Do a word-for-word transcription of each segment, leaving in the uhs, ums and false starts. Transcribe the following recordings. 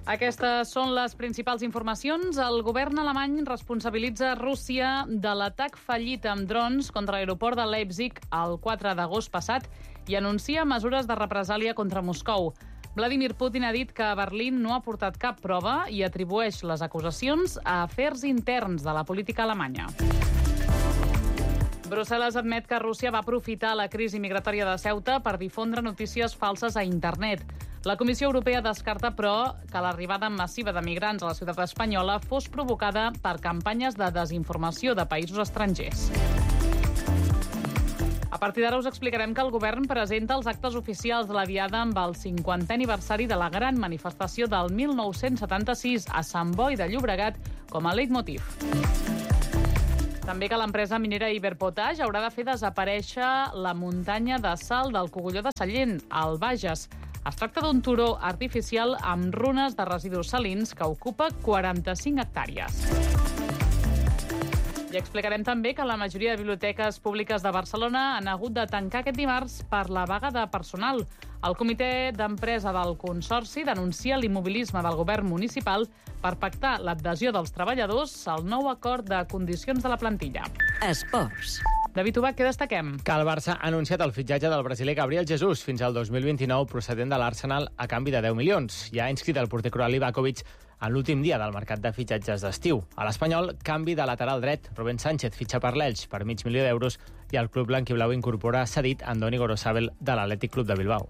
Aquestes són les principals informacions. El govern alemany responsabilitza Rússia de l'atac fallit amb drons contra l'aeroport de Leipzig el quatre d'agost passat i anuncia mesures de represàlia contra Moscou. Vladimir Putin ha dit que Berlín no ha portat cap prova i atribueix les acusacions a afers interns de la política alemanya. Brussel·les admet que Rússia va aprofitar la crisi migratòria de Ceuta per difondre notícies falses a internet. La Comissió Europea descarta, però, que l'arribada massiva de migrants a la ciutat espanyola fos provocada per campanyes de desinformació de països estrangers. A partir d'ara us explicarem que el govern presenta els actes oficials de la Diada amb el cinquantè aniversari de la gran manifestació del mil nou-cents setanta-sis a Sant Boi de Llobregat com a leitmotiv. També que l'empresa minera Iberpotash haurà de fer desaparèixer la muntanya de sal del Cogulló de Sallent, al Bages. Es tracta d'un turó artificial amb runes de residus salins que ocupa quaranta-cinc hectàrees. I explicarem també que la majoria de biblioteques públiques de Barcelona han hagut de tancar aquest dimarts per la vaga de personal. El comitè d'empresa del Consorci denuncia l'immobilisme del govern municipal per pactar l'adhesió dels treballadors al nou acord de condicions de la plantilla. Esports. David Ubach, què destaquem? Que el Barça ha anunciat el fitxatge del brasiler Gabriel Jesús fins al dos mil vint-i-nou procedent de l'Arsenal a canvi de deu milions. Ja ha inscrit el porter croat Livakovic en l'últim dia del mercat de fitxatges d'estiu. A l'Espanyol, canvi de lateral dret. Rubén Sánchez fitxa per l'Elx per mig milió d'euros i el club blanquiblau incorpora cedit Andoni Gorosabel de l'Atlètic Club de Bilbao.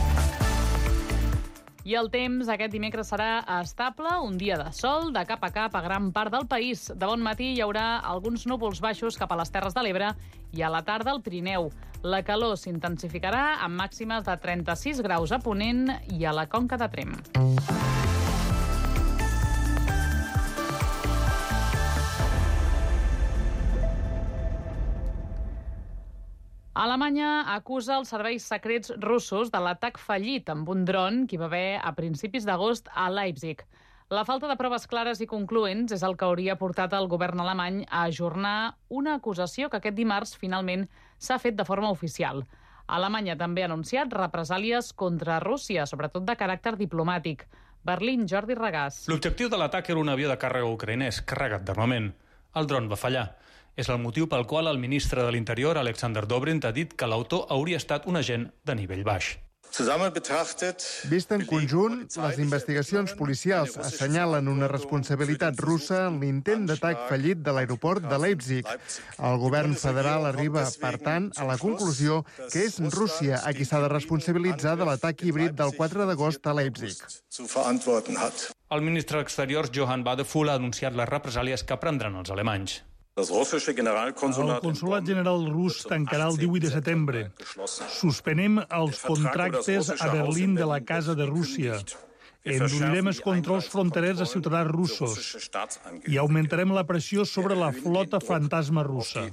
I el temps aquest dimecres serà estable, un dia de sol, de cap a cap a gran part del país. De bon matí hi haurà alguns núvols baixos cap a les Terres de l'Ebre i a la tarda al Pirineu. La calor s'intensificarà amb màximes de trenta-sis graus a Ponent i a la Conca de Tremp. Alemanya acusa els serveis secrets russos de l'atac fallit amb un dron que hi va haver a principis d'agost a Leipzig. La falta de proves clares i concloents és el que hauria portat el govern alemany a ajornar una acusació que aquest dimarts finalment s'ha fet de forma oficial. Alemanya també ha anunciat represàlies contra Rússia, sobretot de caràcter diplomàtic. Berlín, Jordi Regàs. L'objectiu de l'atac era un avió de càrrega ucraïnès carregat d'armament. El dron va fallar. És el motiu pel qual el ministre de l'Interior, Alexander Dobrindt, ha dit que l'autor hauria estat un agent de nivell baix. Vist en conjunt, les investigacions policials assenyalen una responsabilitat russa en l'intent d'atac fallit de l'aeroport de Leipzig. El govern federal arriba, per tant, a la conclusió que és Rússia a qui s'ha de responsabilitzar de l'atac híbrid del quatre d'agost a Leipzig. El ministre d'Exteriors, Johann Wadephul, ha anunciat les represàlies que prendran els alemanys. El consolat general rus tancarà el divuit de setembre. Suspenem els contractes a Berlín de la Casa de Rússia. Endurirem els controls fronterers a ciutadans russos i augmentarem la pressió sobre la flota fantasma russa.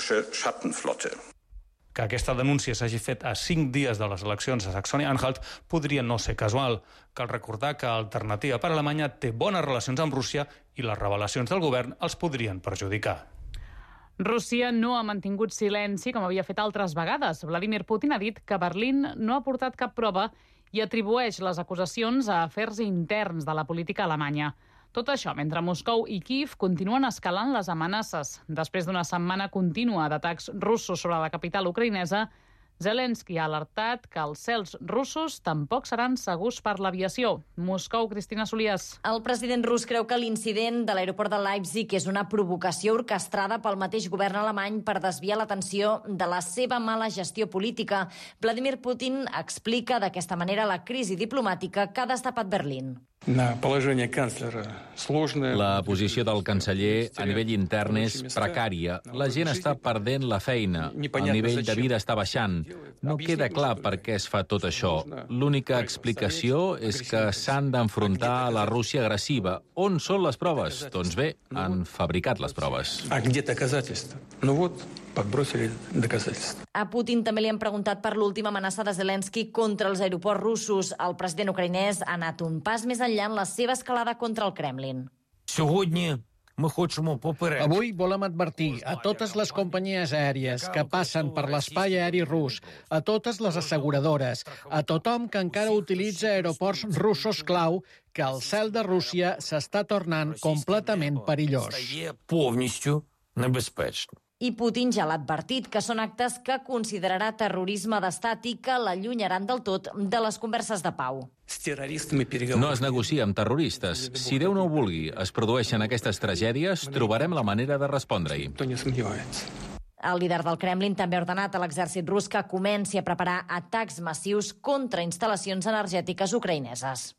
Que aquesta denúncia s'hagi fet a cinc dies de les eleccions a Saxònia-Anhalt podria no ser casual. Cal recordar que Alternativa per Alemanya té bones relacions amb Rússia i les revelacions del govern els podrien perjudicar. Rússia no ha mantingut silenci com havia fet altres vegades. Vladimir Putin ha dit que Berlín no ha portat cap prova i atribueix les acusacions a afers interns de la política alemanya. Tot això mentre Moscou i Kíev continuen escalant les amenaces. Després d'una setmana contínua d'atacs russos sobre la capital ucraïnesa, Zelensky ha alertat que els cels russos tampoc seran segurs per l'aviació. Moscou, Cristina Solias. El president rus creu que l'incident de l'aeroport de Leipzig és una provocació orquestrada pel mateix govern alemany per desviar l'atenció de la seva mala gestió política. Vladimir Putin explica d'aquesta manera la crisi diplomàtica que ha destapat Berlín. La posició del canceller a nivell intern és precària. La gent està perdent la feina. El nivell de vida està baixant. No queda clar per què es fa tot això. L'única explicació és que s'han d'enfrontar a la Rússia agressiva. On són les proves? Doncs bé, han fabricat les proves. A Putin també li han preguntat per l'última amenaça de Zelensky contra els aeroports russos. El president ucraïnès ha anat un pas més enllà en la seva escalada contra el Kremlin. Avui volem advertir a totes les companyies aèries que passen per l'espai aeri rus, a totes les asseguradores, a tothom que encara utilitza aeroports russos clau, que el cel de Rússia s'està tornant completament perillós. I Putin ja l'ha advertit que són actes que considerarà terrorisme d'estat i que l'allunyaran del tot de les converses de pau. No es negocia amb terroristes. Si Déu no ho vulgui, es produeixen aquestes tragèdies, trobarem la manera de respondre-hi. El líder del Kremlin també ha ordenat a l'exèrcit rus que comenci a preparar atacs massius contra instal·lacions energètiques ucraïneses.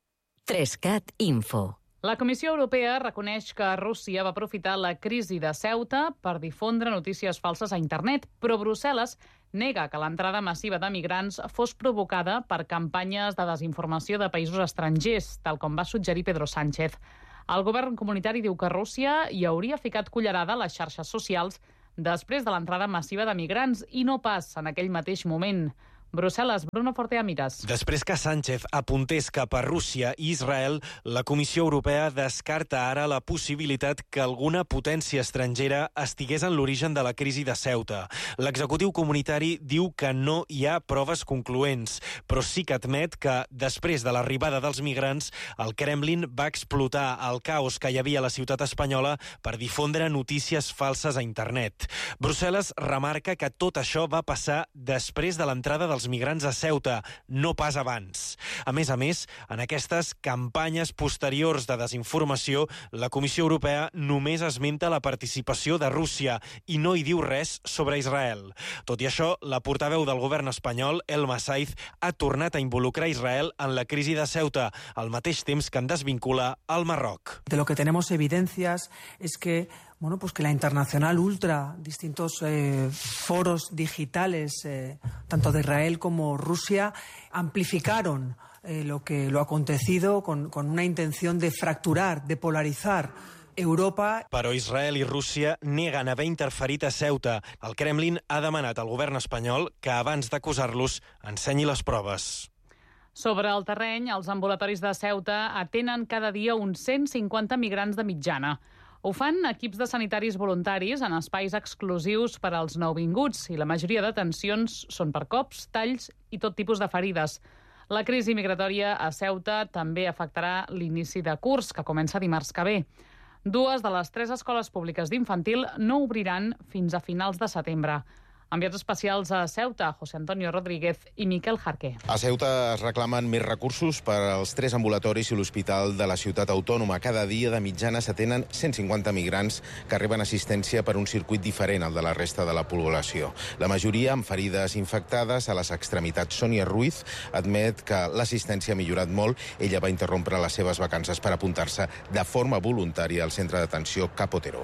Trescat Info. La Comissió Europea reconeix que Rússia va aprofitar la crisi de Ceuta per difondre notícies falses a internet, però Brussel·les nega que l'entrada massiva de migrants fos provocada per campanyes de desinformació de països estrangers, tal com va suggerir Pedro Sánchez. El govern comunitari diu que Rússia hi hauria ficat cullerada a les xarxes socials després de l'entrada massiva de migrants i no pas en aquell mateix moment. Brussel·les, Bruno Fortea Miras. Després que Sánchez apuntés cap a Rússia i Israel, la Comissió Europea descarta ara la possibilitat que alguna potència estrangera estigués en l'origen de la crisi de Ceuta. L'executiu comunitari diu que no hi ha proves concloents, però sí que admet que, després de l'arribada dels migrants, el Kremlin va explotar el caos que hi havia a la ciutat espanyola per difondre notícies falses a internet. Brussel·les remarca que tot això va passar després de l'entrada dels migrants a Ceuta, no pas abans. A més a més, en aquestes campanyes posteriors de desinformació, la Comissió Europea només esmenta la participació de Rússia i no hi diu res sobre Israel. Tot i això, la portaveu del govern espanyol, Elma Saiz, ha tornat a involucrar Israel en la crisi de Ceuta, al mateix temps que en desvincula al Marroc. De lo que tenemos evidencias es que Bueno, pues que la Internacional Ultra, distintos eh, foros digitales, eh, tanto de Israel como Rusia, amplificaron eh, lo que lo acontecido con, con una intención de fracturar, de polarizar Europa. Però Israel i Rússia neguen haver interferit a Ceuta. El Kremlin ha demanat al govern espanyol que abans d'acusar-los ensenyi les proves. Sobre el terreny, els ambulatoris de Ceuta atenen cada dia uns cent cinquanta migrants de mitjana. Ho fan equips de sanitaris voluntaris en espais exclusius per als nouvinguts i la majoria de detencions són per cops, talls i tot tipus de ferides. La crisi migratòria a Ceuta també afectarà l'inici de curs, que comença dimarts que ve. Dues de les tres escoles públiques d'infantil no obriran fins a finals de setembre. Enviats especials a Ceuta, José Antonio Rodríguez i Miquel Jarqué. A Ceuta es reclamen més recursos per als tres ambulatoris i l'hospital de la ciutat autònoma. Cada dia de mitjana s'atenen cent cinquanta migrants que arriben assistència per un circuit diferent al de la resta de la població. La majoria amb ferides infectades a les extremitats. Sònia Ruiz admet que l'assistència ha millorat molt. Ella va interrompre les seves vacances per apuntar-se de forma voluntària al centre d'atenció Capotero.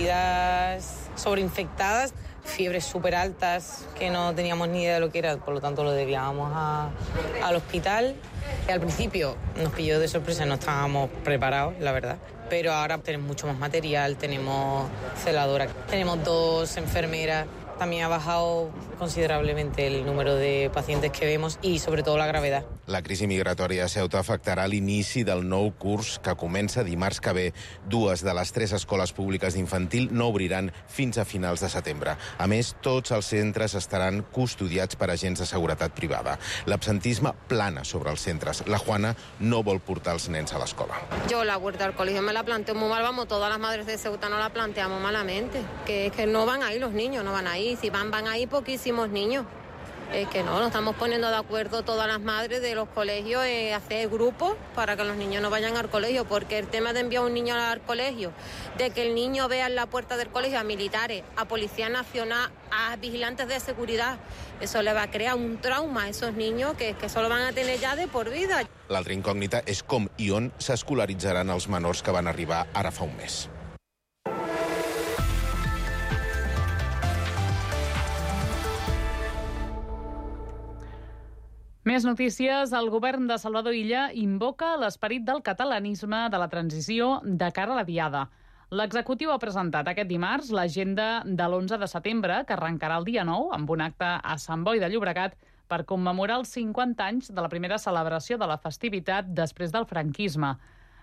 Heridas sobreinfectadas, fiebres súper altas que no teníamos ni idea de lo que era, por lo tanto lo debíamos a, al hospital. Al principio nos pilló de sorpresa, no estábamos preparados, la verdad, pero ahora tenemos mucho más material, tenemos celadora, tenemos dos enfermeras. También ha bajado considerablemente el número de pacientes que vemos y sobre todo la gravedad. La crisi migratòria a Ceuta afectarà l'inici del nou curs que comença dimarts que ve. Dues de les tres escoles públiques d'infantil no obriran fins a finals de setembre. A més, tots els centres estaran custodiats per agents de seguretat privada. L'absentisme plana sobre els centres. La Juana no vol portar els nens a l'escola. Yo la vuelta al colegio me la planteo muy mal, vamos, todas las madres de Ceuta no la planteamos malamente, que es que no van ahí los niños, no van ahí. Si van, van ahí poquísimos niños. Es que no, nos estamos poniendo de acuerdo todas las madres de los colegios en hacer grupos para que los niños no vayan al colegio, porque el tema de enviar a un niño al colegio, de que el niño vea en la puerta del colegio a militares, a Policía Nacional, a vigilantes de seguridad, eso le va a crear un trauma a esos niños que, que solo van a tener ya de por vida. L'altra incògnita és com i on s'escolaritzaran els menors que van arribar ara fa un mes. Més notícies. El govern de Salvador Illa invoca l'esperit del catalanisme de la transició de cara a la diada. L'executiu ha presentat aquest dimarts l'agenda de l'onze de setembre, que arrencarà el dia nou amb un acte a Sant Boi de Llobregat per commemorar els cinquanta anys de la primera celebració de la festivitat després del franquisme.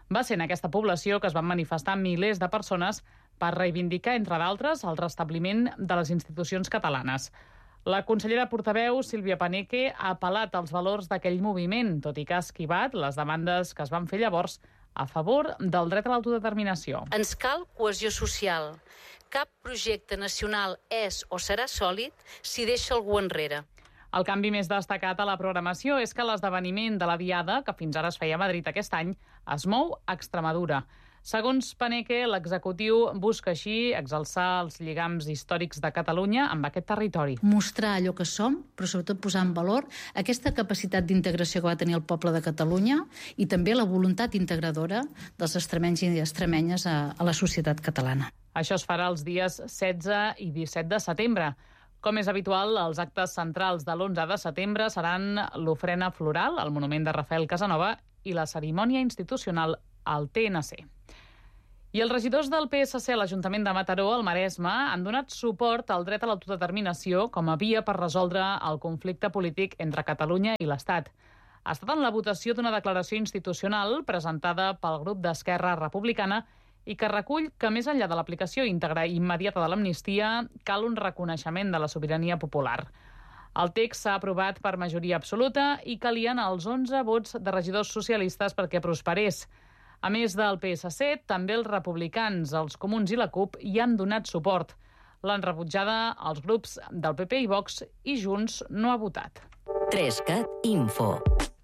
Va ser en aquesta població que es van manifestar milers de persones per reivindicar, entre d'altres, el restabliment de les institucions catalanes. La consellera portaveu, Sílvia Paneque, ha apel·lat als valors d'aquell moviment, tot i que ha esquivat les demandes que es van fer llavors a favor del dret a l'autodeterminació. Ens cal cohesió social. Cap projecte nacional és o serà sòlid si deixa algú enrere. El canvi més destacat a la programació és que l'esdeveniment de la Diada, que fins ara es feia a Madrid aquest any, es mou a Extremadura. Segons Paneque, l'executiu busca així exalçar els lligams històrics de Catalunya amb aquest territori. Mostrar allò que som, però sobretot posar en valor aquesta capacitat d'integració que va tenir el poble de Catalunya i també la voluntat integradora dels extremenys i extremenyes a, a la societat catalana. Això es farà els dies setze i disset de setembre. Com és habitual, els actes centrals de l'onze de setembre seran l'ofrena floral al monument de Rafael Casanova i la cerimònia institucional al T N C. I els regidors del P S C a l'Ajuntament de Mataró, al Maresme, han donat suport al dret a l'autodeterminació com a via per resoldre el conflicte polític entre Catalunya i l'Estat. Ha estat en la votació d'una declaració institucional presentada pel grup d'Esquerra Republicana i que recull que, més enllà de l'aplicació íntegra i immediata de l'amnistia, cal un reconeixement de la sobirania popular. El text s'ha aprovat per majoria absoluta i calien els onze vots de regidors socialistes perquè prosperés. A més del P S C, també els republicans, els comuns i la CUP hi han donat suport. L'han rebutjada els grups del P P i Vox i Junts no ha votat. Trescat Info.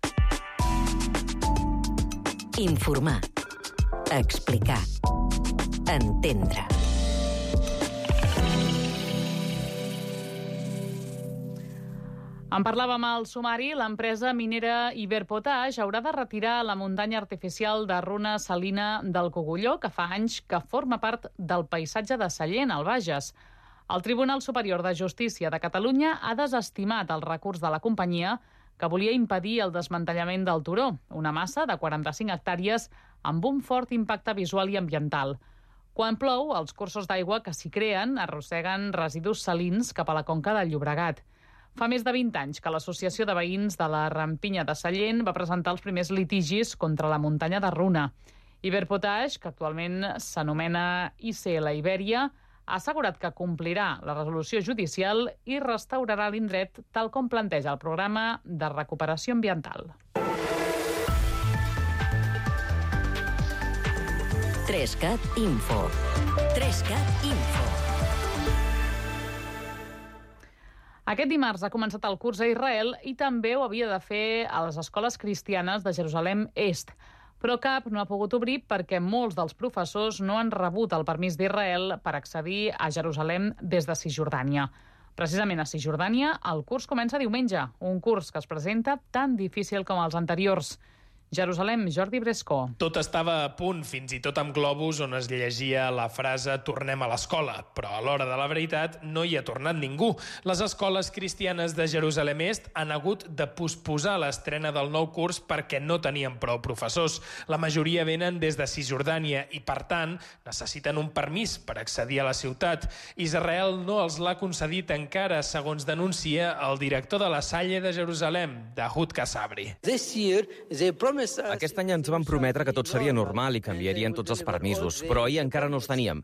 Informar. Explicar. Entendre. En parlàvem al sumari, l'empresa minera Iberpotash haurà de retirar la muntanya artificial de runa salina del Cogulló, que fa anys que forma part del paisatge de Sallent, al Bages. El Tribunal Superior de Justícia de Catalunya ha desestimat el recurs de la companyia que volia impedir el desmantellament del turó, una massa de quaranta-cinc hectàrees amb un fort impacte visual i ambiental. Quan plou, els cursos d'aigua que s'hi creen arrosseguen residus salins cap a la conca del Llobregat. Fa més de vint anys que l'Associació de Veïns de la Rampinya de Sallent va presentar els primers litigis contra la muntanya de runa. Iberpotash, que actualment s'anomena I C L Ibèria, ha assegurat que complirà la resolució judicial i restaurarà l'indret tal com planteja el programa de recuperació ambiental. Trescat Info. Trescat Info. Aquest dimarts ha començat el curs a Israel i també ho havia de fer a les escoles cristianes de Jerusalem Est. Però cap no ha pogut obrir perquè molts dels professors no han rebut el permís d'Israel per accedir a Jerusalem des de Cisjordània. Precisament a Cisjordània, el curs comença diumenge, un curs que es presenta tan difícil com els anteriors. Jerusalem, Jordi Brescó. Tot estava a punt, fins i tot amb globus on es llegia la frase «tornem a l'escola», però a l'hora de la veritat no hi ha tornat ningú. Les escoles cristianes de Jerusalem Est han hagut de posposar l'estrena del nou curs perquè no tenien prou professors. La majoria venen des de Cisjordània i, per tant, necessiten un permís per accedir a la ciutat. Israel no els l'ha concedit encara, segons denuncia el director de la Salle de Jerusalem, Dahud Kasabri. This year, they promised Aquest any ens van prometre que tot seria normal i canviarien tots els permisos, però ahir encara no els teníem.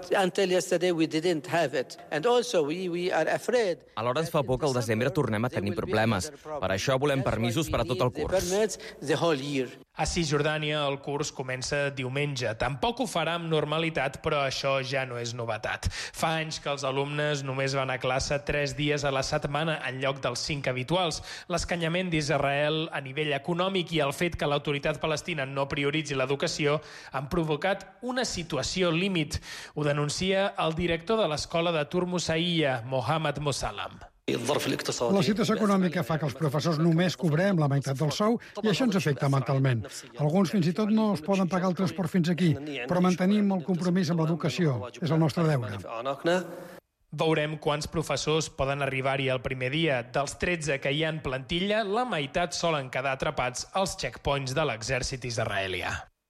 Alhora ens fa por que al desembre tornem a tenir problemes. Per això volem permisos per a tot el curs. A Cisjordània el curs comença diumenge. Tampoc ho farà amb normalitat, però això ja no és novetat. Fa anys que els alumnes només van a classe tres dies a la setmana en lloc dels cinc habituals. L'escanyament d'Israel a nivell econòmic i el fet que l'autoritat palestina no prioritzi l'educació han provocat una situació límit. Ho denuncia el director de l'escola de Turmusaïa, Mohammad Mosallam. La situació econòmica fa que els professors només cobrem la meitat del sou i això ens afecta mentalment. Alguns fins i tot no es poden pagar el transport fins aquí, però mantenim el compromís amb l'educació. És el nostre deure. Veurem quants professors poden arribar-hi el primer dia. Dels tretze que hi ha en plantilla, la meitat solen quedar atrapats als checkpoints de l'exèrcit israelià.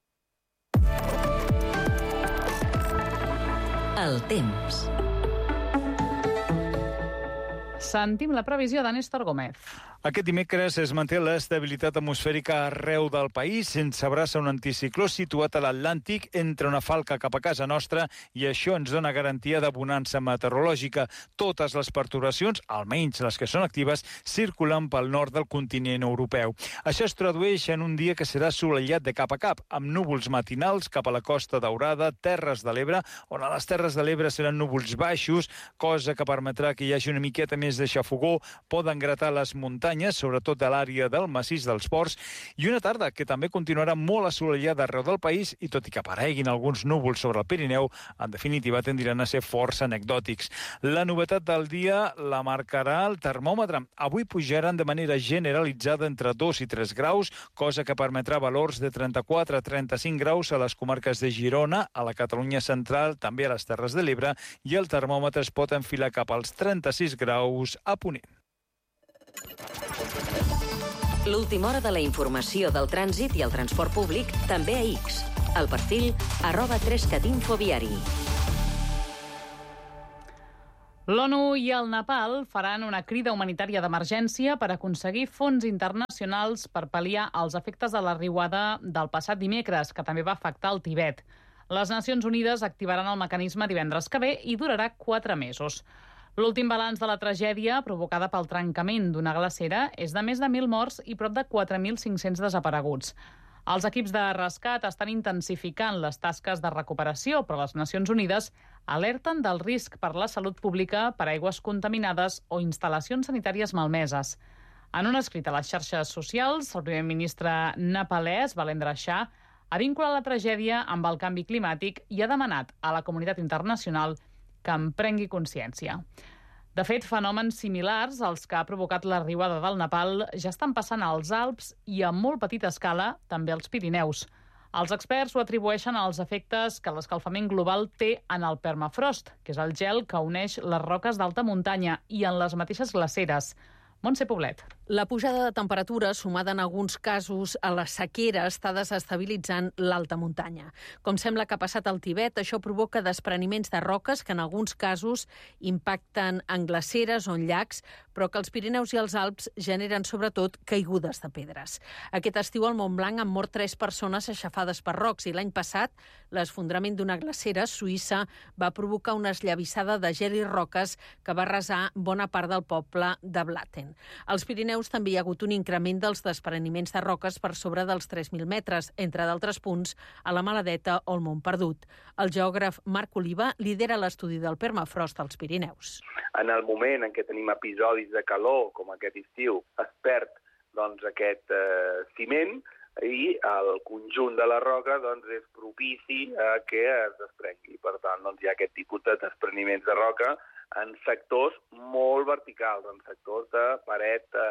El temps. Sentim la previsió de Néstor Gómez. Aquest dimecres es manté l'estabilitat atmosfèrica arreu del país, sense abraça un anticicló situat a l'Atlàntic entre una falca cap a casa nostra i això ens dona garantia de bonança meteorològica. Totes les perturbacions, almenys les que són actives, circulen pel nord del continent europeu. Això es tradueix en un dia que serà assolellat de cap a cap, amb núvols matinals cap a la Costa Daurada, Terres de l'Ebre, on a les Terres de l'Ebre seran núvols baixos, cosa que permetrà que hi hagi una miqueta més de xafogó, poden gratar les muntanyes, sobretot de l'àrea del massís dels Ports, i una tarda que també continuarà molt assolellada arreu del país i tot i que apareguin alguns núvols sobre el Pirineu, en definitiva tendran a ser força anecdòtics. La novetat del dia la marcarà el termòmetre. Avui pujaran de manera generalitzada entre dos i tres graus, cosa que permetrà valors de trenta-quatre a trenta-cinc graus a les comarques de Girona, a la Catalunya central, també a les Terres de l'Ebre, i el termòmetre es pot enfilar cap als trenta-sis graus a Ponent. L'última hora de la informació del trànsit i el transport públic també a X. El perfil arroba trescat info viari. L'ONU i el Nepal faran una crida humanitària d'emergència per aconseguir fons internacionals per pal·liar els efectes de la riuada del passat dimecres, que també va afectar el Tibet. Les Nacions Unides activaran el mecanisme divendres que ve i durarà quatre mesos. L'últim balanç de la tragèdia provocada pel trencament d'una glacera és de més de mil morts i prop de quatre mil cinc-cents desapareguts. Els equips de rescat estan intensificant les tasques de recuperació, però les Nacions Unides alerten del risc per la salut pública per aigües contaminades o instal·lacions sanitàries malmeses. En un escrit a les xarxes socials, el primer ministre nepalès, Balendra Shah, ha vinculat la tragèdia amb el canvi climàtic i ha demanat a la comunitat internacional que en prengui consciència. De fet, fenòmens similars als que ha provocat la riuada del Nepal ja estan passant als Alps i a molt petita escala també als Pirineus. Els experts ho atribueixen als efectes que l'escalfament global té en el permafrost, que és el gel que uneix les roques d'alta muntanya, i en les mateixes glaceres. Montse Poblet. La pujada de temperatura, sumada en alguns casos a la sequera, està desestabilitzant l'alta muntanya. Com sembla que ha passat al Tibet, això provoca despreniments de roques que en alguns casos impacten en glaceres o en llacs, però que els Pirineus i els Alps generen sobretot caigudes de pedres. Aquest estiu al Montblanc han mort tres persones aixafades per rocs i l'any passat l'esfondrament d'una glacera a Suïssa va provocar una esllavissada de gel i roques que va arrasar bona part del poble de Blatten. Als Pirineus també hi ha hagut un increment dels despreniments de roques per sobre dels tres mil metres, entre d'altres punts a la Maladeta o el Mont Perdut. El geògraf Marc Oliva lidera l'estudi del permafrost als Pirineus. En el moment en què tenim episodis de calor, com aquest estiu, es perd doncs, aquest eh, ciment i el conjunt de la roca doncs, és propici a que es desprengui. Per tant, doncs, hi ha aquest tipus de despreniments de roca en sectors molt verticals, en sectors de paret eh,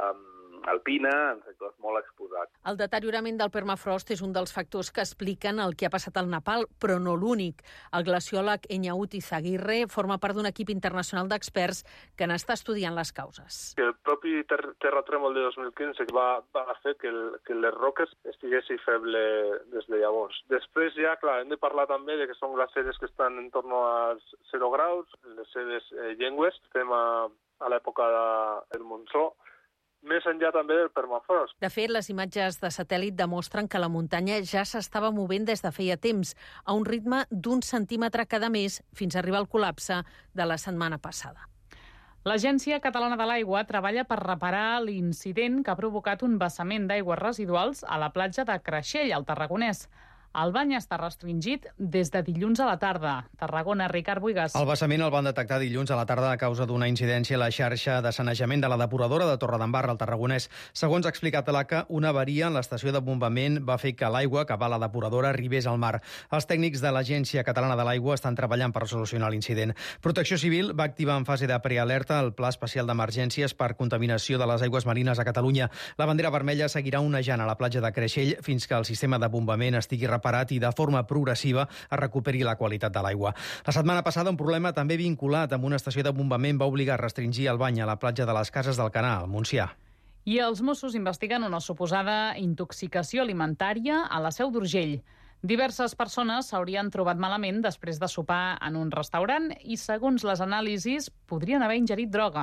um, alpina, en sectors molt exposats. El deteriorament del permafrost és un dels factors que expliquen el que ha passat al Nepal, però no l'únic. El glaciòleg Eñaut Izaguirre forma part d'un equip internacional d'experts que n'està estudiant les causes. El propi ter terratrèmol de dos mil quinze va, va fer que, el, que les roques estiguessin febles des de llavors. Després ja, clar, hem de parlar també de que són glaceres que estan en torn als zero graus, les seves eh, llengües. Estem a, a l'època de, del monsó, més enllà també del permafrost. De fet, les imatges de satèl·lit demostren que la muntanya ja s'estava movent des de feia temps, a un ritme d'un centímetre cada mes, fins a arribar al col·lapse de la setmana passada. L'Agència Catalana de l'Aigua treballa per reparar l'incident que ha provocat un vessament d'aigües residuals a la platja de Creixell, al Tarragonès. El bany està restringit des de dilluns a la tarda. Tarragona, Ricard Buigas. El vessament el van detectar dilluns a la tarda a causa d'una incidència a la xarxa de sanejament de la depuradora de Torredembarra, al Tarragonès. Segons ha explicat l'A C A, una avaria en l'estació de bombament va fer que l'aigua que va a la depuradora arribés al mar. Els tècnics de l'Agència Catalana de l'Aigua estan treballant per solucionar l'incident. Protecció Civil va activar en fase de prealerta el Pla Especial d'Emergències per contaminació de les aigües marines a Catalunya. La bandera vermella seguirà onejant a la platja de Creixell fins que el sistema de bombament estigui reparat i de forma progressiva es recuperi la qualitat de l'aigua. La setmana passada un problema també vinculat amb una estació de bombament va obligar a restringir el bany a la platja de les Cases del Canà, al Montsià. I els Mossos investiguen una suposada intoxicació alimentària a la Seu d'Urgell. Diverses persones s'haurien trobat malament després de sopar en un restaurant i, segons les anàlisis, podrien haver ingerit droga.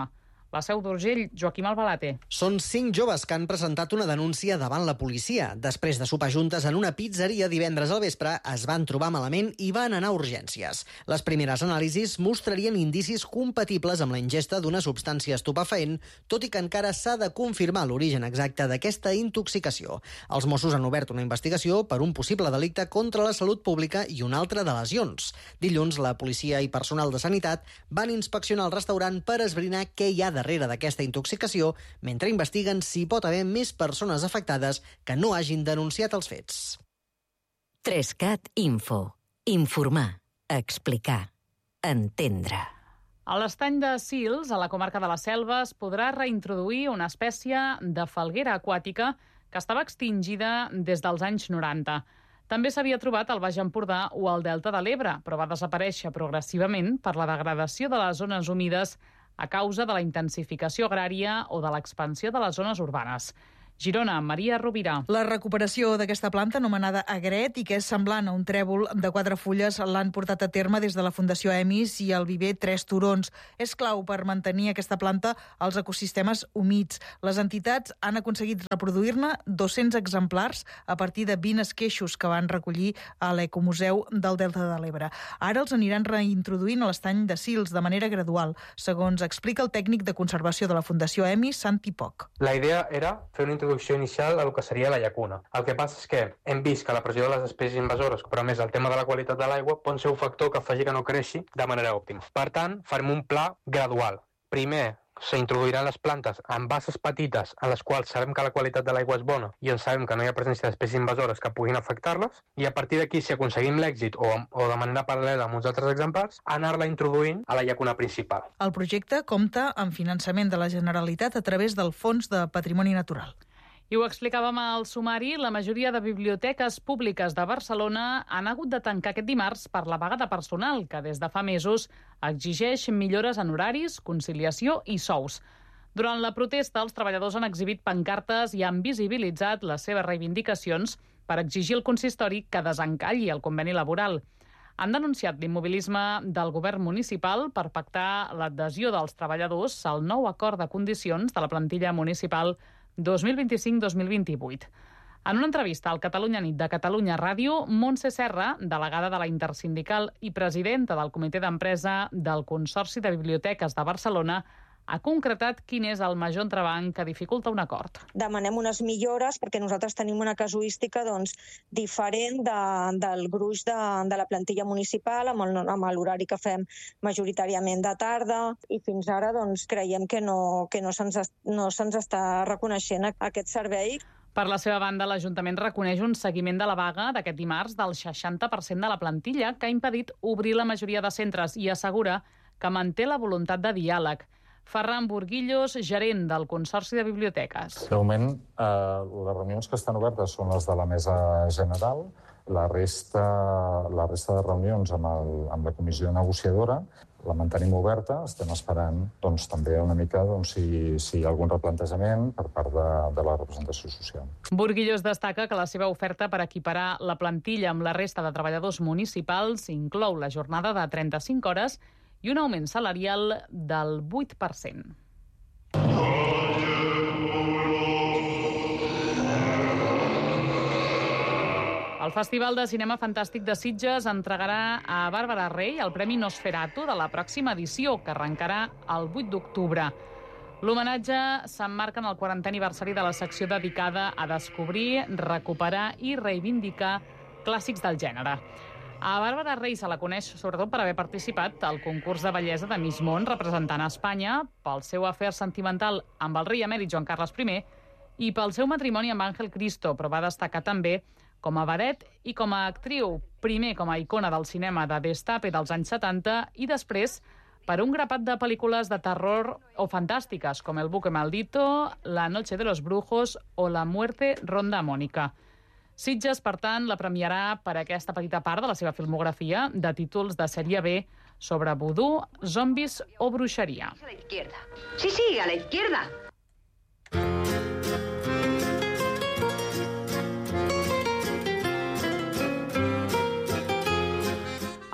La Seu d'Urgell, Joaquim Albalate. Són cinc joves que han presentat una denúncia davant la policia. Després de sopar juntes en una pizzeria divendres al vespre, es van trobar malament i van anar a urgències. Les primeres anàlisis mostrarien indicis compatibles amb la ingesta d'una substància estupefaent, tot i que encara s'ha de confirmar l'origen exacte d'aquesta intoxicació. Els Mossos han obert una investigació per un possible delicte contra la salut pública i un altre de lesions. Dilluns, la policia i personal de sanitat van inspeccionar el restaurant per esbrinar què hi ha darrere d'aquesta intoxicació, mentre investiguen si pot haver més persones afectades que no hagin denunciat els fets. Trescat Info. Informar, explicar, entendre. A l'estany de Sils, a la comarca de la Selva, es podrà reintroduir una espècie de falguera aquàtica que estava extingida des dels anys noranta. També s'havia trobat al Baix Empordà o al Delta de l'Ebre, però va desaparèixer progressivament per la degradació de les zones humides a causa de la intensificació agrària o de l'expansió de les zones urbanes. Girona, Maria Rovira. La recuperació d'aquesta planta, anomenada agret i que és semblant a un trèvol de quatre fulles, l'han portat a terme des de la Fundació Emis i el viver Tres Turons. És clau per mantenir aquesta planta als ecosistemes humits. Les entitats han aconseguit reproduir-ne dos-cents exemplars a partir de vint esqueixos que van recollir a l'Ecomuseu del Delta de l'Ebre. Ara els aniran reintroduint a l'estany de Sils de manera gradual, segons explica el tècnic de conservació de la Fundació Emis, Santi Poc. La idea era fer una introducció inicial al que seria la llacuna. El que passa és que hem vist que la pressió de les espècies invasores, però més el tema de la qualitat de l'aigua, pot ser un factor que faci que no creixi de manera òptima. Per tant, farem un pla gradual. Primer, s'introduiran les plantes en basses petites en les quals sabem que la qualitat de l'aigua és bona i en sabem que no hi ha presència d'espècies invasores que puguin afectar-les, i a partir d'aquí, si aconseguim l'èxit o, o de manera paral·lela amb uns altres exemplars, anar-la introduint a la llacuna principal. El projecte compta amb finançament de la Generalitat a través del Fons de Patrimoni Natural. I ho explicàvem al sumari, la majoria de biblioteques públiques de Barcelona han hagut de tancar aquest dimarts per la vaga de personal, que des de fa mesos exigeix millores en horaris, conciliació i sous. Durant la protesta, els treballadors han exhibit pancartes i han visibilitzat les seves reivindicacions per exigir al consistori que desencalli el conveni laboral. Han denunciat l'immobilisme del govern municipal per pactar l'adhesió dels treballadors al nou acord de condicions de la plantilla municipal dos mil vint-i-cinc dos mil vint-i-vuit. En una entrevista al Catalunya Nit de Catalunya Ràdio, Montse Serra, delegada de la Intersindical i presidenta del Comitè d'Empresa del Consorci de Biblioteques de Barcelona, ha concretat quin és el major entrebanc que dificulta un acord. Demanem unes millores perquè nosaltres tenim una casuística doncs, diferent de, del gruix de, de la plantilla municipal, amb, el, amb l'horari que fem majoritàriament de tarda, i fins ara doncs, creiem que no, que no se'ns no se'ns està reconeixent aquest servei. Per la seva banda, l'Ajuntament reconeix un seguiment de la vaga d'aquest dimarts del seixanta per cent de la plantilla, que ha impedit obrir la majoria de centres, i assegura que manté la voluntat de diàleg. Ferran Burguillos, gerent del Consorci de Biblioteques. De moment, eh, les reunions que estan obertes són les de la mesa general. La resta, la resta de reunions amb, el, amb la comissió negociadora la mantenim oberta. Estem esperant doncs, també una mica doncs, si, si hi ha algun replantejament per part de, de la representació social. Burguillos destaca que la seva oferta per equiparar la plantilla amb la resta de treballadors municipals inclou la jornada de trenta-cinc hores i un augment salarial del vuit per cent. El Festival de Cinema Fantàstic de Sitges entregarà a Bàrbara Rey el Premi Nosferatu de la pròxima edició, que arrencarà el vuit d'octubre. L'homenatge s'emmarca en el quarantè aniversari de la secció dedicada a descobrir, recuperar i reivindicar clàssics del gènere. A Bàrbara Rey se la coneix sobretot per haver participat al concurs de bellesa de Miss Món representant a Espanya, pel seu afer sentimental amb el rei emèrit Joan Carles I i pel seu matrimoni amb Ángel Cristo, però va destacar també com a vedet i com a actriu, primer com a icona del cinema de destape dels anys setanta i després per un grapat de pel·lícules de terror o fantàstiques com El buque maldito, La noche de los brujos o La muerte ronda Mónica. Sitges, per tant, la premiarà per aquesta petita part de la seva filmografia de títols de sèrie B sobre vudú, zombis o bruixeria. A la izquierda. Sí, sí, a la izquierda.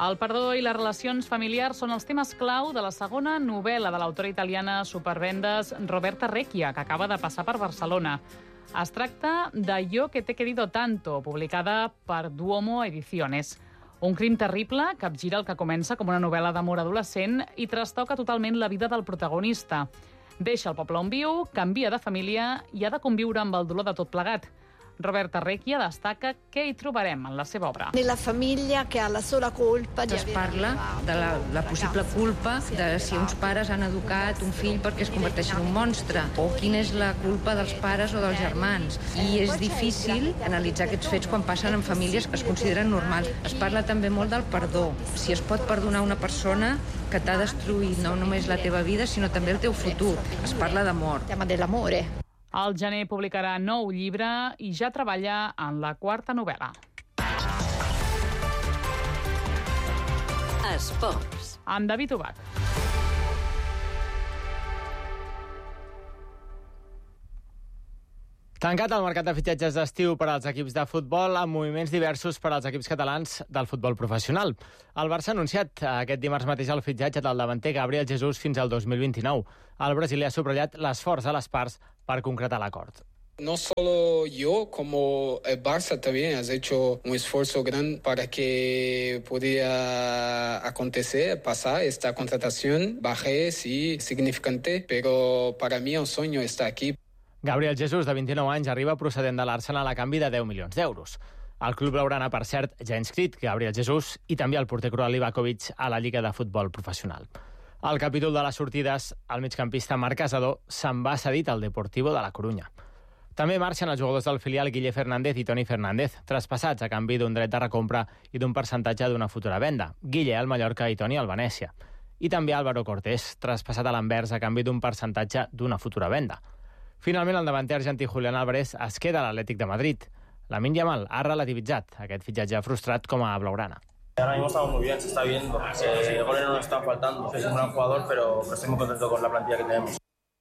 El perdó i les relacions familiars són els temes clau de la segona novel·la de l'autora italiana supervendes Roberta Recchia, que acaba de passar per Barcelona. Es tracta de Yo que te he querido tanto, publicada per Duomo Ediciones. Un crim terrible capgira el que comença com una novel·la d'amor adolescent i trastoca totalment la vida del protagonista. Deixa el poble on viu, canvia de família i ha de conviure amb el dolor de tot plegat. Roberta Recchia destaca què hi trobarem en la seva obra. Nella famiglia che ha la sola colpa di Es parla de la, la possible culpa de si uns pares han educat un fill perquè es converteixi en un monstre, o quina és la culpa dels pares o dels germans. I és difícil analitzar aquests fets quan passen en famílies que es consideren normals. Es parla també molt del perdó. Si es pot perdonar una persona que t'ha destruït no només la teva vida, sinó també el teu futur. Es parla d'amor. El tema dell'amore. Al gener publicarà nou llibre i ja treballa en la quarta novel·la. Esports. Amb David Ubach. Tancat el mercat de fitxatges d'estiu per als equips de futbol amb moviments diversos per als equips catalans del futbol professional. El Barça ha anunciat aquest dimarts mateix el fitxatge del davanter Gabriel Jesús fins al dos mil vint-i-nou. El brasiler ha subratllat l'esforç de les parts per concretar l'acord. No solo yo, como el Barça también has hecho un esfuerzo grande para que pudiera acontecer, pasar esta contratación. Bajé, sí, significante, pero para mí un sueño está aquí. Gabriel Jesús, de vint-i-nou anys, arriba procedent de l'Arsenal a canvi de deu milions d'euros. El club blaugrana, per cert, ja ha inscrit Gabriel Jesús i també el porter croat Livakovic a la Lliga de Futbol Professional. Al capítol de les sortides, el migcampista Marc Casador se'n va cedit al Deportivo de la Corunya. També marxen els jugadors del filial Guille Fernández i Toni Fernández, traspassats a canvi d'un dret de recompra i d'un percentatge d'una futura venda. Guille al Mallorca i Toni al Venècia. I també Álvaro Cortés, traspassat a l'Anvers a canvi d'un percentatge d'una futura venda. Finalment, el davanter argentí Julián Álvarez es queda a l'Atlètic de Madrid. Lamine Yamal ha relativitzat aquest fitxatge frustrat com a blaugrana. Ahora mismo estamos muy bien, se está viendo. Eh, goles no nos están faltando. Es un gran jugador, pero, pero estoy muy contento con la plantilla que tenemos.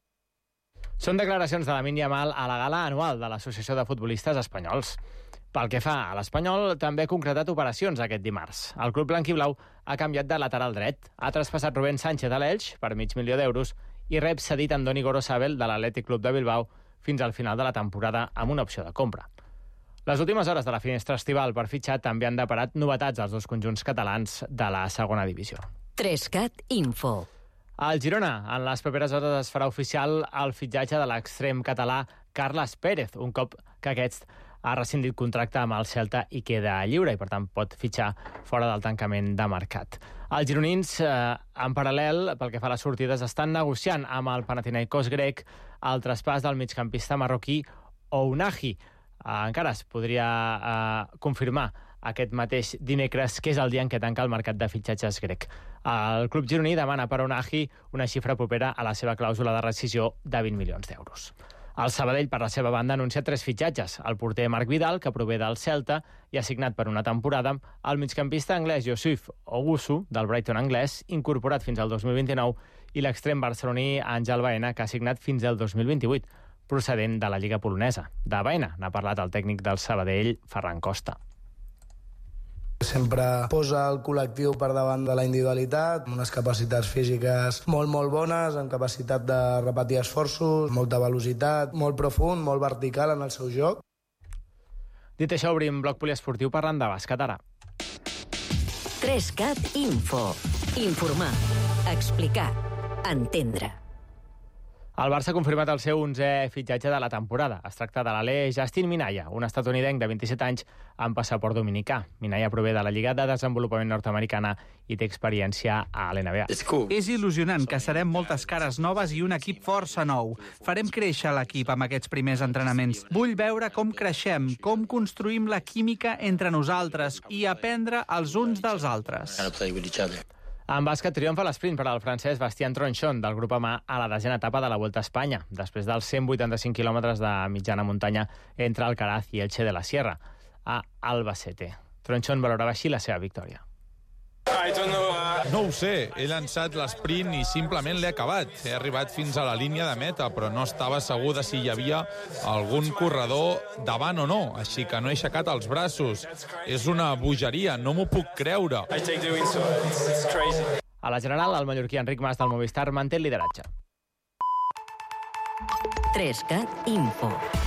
Són declaracions de Lamine Yamal a la gala anual de l'Associació de Futbolistes Espanyols. Pel que fa a l'Espanyol, també ha concretat operacions aquest dimarts. El club blanquiblau ha canviat de lateral dret. Ha traspassat Rubén Sánchez a l'Elx per mig milió d'euros i rep cedit Andoni Gorosabel de l'Atlètic Club de Bilbao fins al final de la temporada amb una opció de compra. Les últimes hores de la finestra estival per fitxar també han deparat novetats als dos conjunts catalans de la segona divisió. Trescat Info. Al Girona, en les properes hores es farà oficial el fitxatge de l'extrem català Carles Pérez, un cop que aquest ha rescindit contracte amb el Celta i queda lliure i, per tant, pot fitxar fora del tancament de mercat. Els gironins, eh, en paral·lel, pel que fa a les sortides, estan negociant amb el Panathinaikos grec el traspàs del migcampista marroquí Ounahi. Eh, encara es podria eh, confirmar aquest mateix dimecres, que és el dia en què tanca el mercat de fitxatges grec. El club gironí demana per Ounahi una xifra propera a la seva clàusula de rescisió de vint milions d'euros. El Sabadell, per la seva banda, ha anunciat tres fitxatges. El porter Marc Vidal, que prové del Celta i ha signat per una temporada, el migcampista anglès Yusuf Owusu, del Brighton anglès, incorporat fins al dos mil vint-i-nou, i l'extrem barceloní Àngel Baena, que ha signat fins al dos mil vint-i-vuit, procedent de la Lliga polonesa. De Baena n'ha parlat el tècnic del Sabadell, Ferran Costa. Sempre posa el col·lectiu per davant de la individualitat, amb unes capacitats físiques molt, molt bones, amb capacitat de repetir esforços, molta velocitat, molt profund, molt vertical en el seu joc. Dit això, obrim bloc poliesportiu parlant de bàsquet ara. Trescat Info. Informar, explicar, entendre. El Barça ha confirmat el seu onzè fitxatge de la temporada. Es tracta de l'alè Justin Minaya, un estatunidenc de vint-i-set anys amb passaport dominicà. Minaya prové de la Lliga de Desenvolupament Nord-Americana i té experiència a l'N B A. Cool. És il·lusionant que serem moltes cares noves i un equip força nou. Farem créixer l'equip amb aquests primers entrenaments. Vull veure com creixem, com construïm la química entre nosaltres i aprendre els uns dels altres. En bàsquet triomfa l'esprint per al francès Bastien Tronchon del grup humà a la desena etapa de la Vuelta a Espanya, després dels cent vuitanta-cinc quilòmetres de mitjana muntanya entre Alcaraz i Elche de la Sierra, a Albacete. Tronchon valorava així la seva victòria. I don't know, uh, No ho sé, he llançat l'esprint i simplement l'he acabat. He arribat fins a la línia de meta, però no estava segur de si hi havia algun corredor davant o no, així que no he aixecat els braços. És una bogeria, no m'ho puc creure. A la general, el mallorquí Enric Mas del Movistar manté el lideratge. tres cat Info.